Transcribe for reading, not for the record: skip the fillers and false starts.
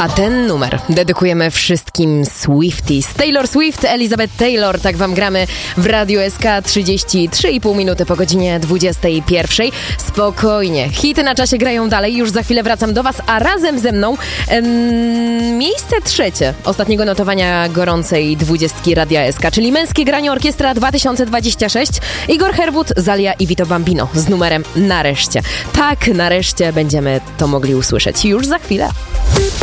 A ten numer dedykujemy wszystkim Swifties. Taylor Swift, Elizabeth Taylor, tak wam gramy w Radiu SK 33,5 minuty po godzinie 21. Spokojnie, hity na czasie grają dalej, już za chwilę wracam do was, a razem ze mną miejsce trzecie ostatniego notowania gorącej 20 Radia SK, czyli Męskie Granie Orkiestra 2026. Igor Herwód, Zalia i Vito Bambino z numerem Nareszcie. Tak, nareszcie będziemy to mogli usłyszeć już za chwilę.